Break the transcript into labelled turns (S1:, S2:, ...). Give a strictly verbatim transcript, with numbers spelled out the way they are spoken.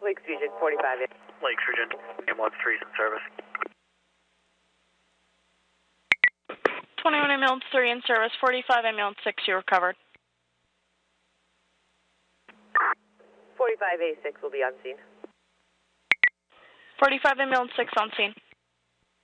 S1: Lakes Region, forty-five.
S2: Lakes Region, ambulance three is in service.
S3: twenty-one ambulance three in service, forty-five ambulance six, you recovered.
S1: forty-five A six will be on scene.
S3: forty-five ambulance six on scene.